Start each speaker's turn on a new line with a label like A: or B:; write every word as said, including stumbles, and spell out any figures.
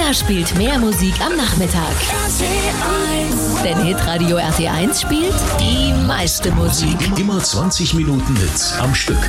A: Wer spielt mehr Musik am Nachmittag? Denn Hitradio R T eins spielt die meiste Musik.
B: Immer zwanzig Minuten Hits am Stück.